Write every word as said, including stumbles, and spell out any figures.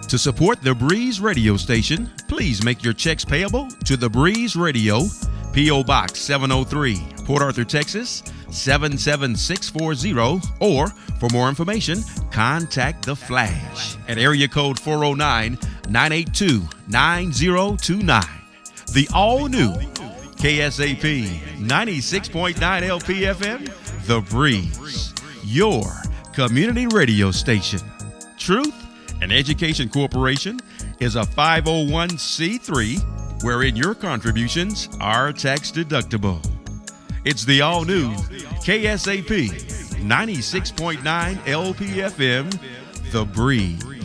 To support the Breeze radio station, please make your checks payable to the Breeze Radio, P O. Box seven oh three, Port Arthur, Texas seven seven six four zero, or for more information, contact The Flash at area code four oh nine, nine eight two, nine oh two nine. The all-new K S A P ninety-six point nine L P F M, The Breeze, your community radio station. Truth and Education Corporation is a five oh one c three wherein your contributions are tax deductible. It's the all-new K S A P ninety-six point nine L P F M, The Breeze.